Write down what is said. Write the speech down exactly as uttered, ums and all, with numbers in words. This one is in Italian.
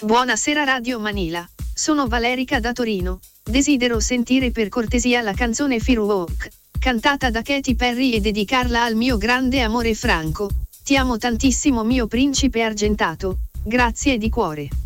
Buonasera Radio Manila, sono Valerica da Torino. Desidero sentire per cortesia la canzone Firework, cantata da Katy Perry e dedicarla al mio grande amore Franco. Ti amo tantissimo mio principe argentato, grazie di cuore.